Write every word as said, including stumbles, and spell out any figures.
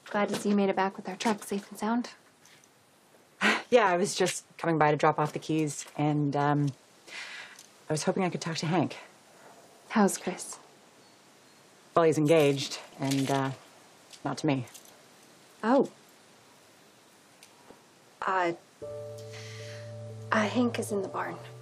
Glad to see you made it back with our truck safe and sound. Yeah, I was just coming by to drop off the keys, and um, I was hoping I could talk to Hank. How's Chris? Well, he's engaged, and uh, not to me. Oh. Uh, uh, Hank is in the barn.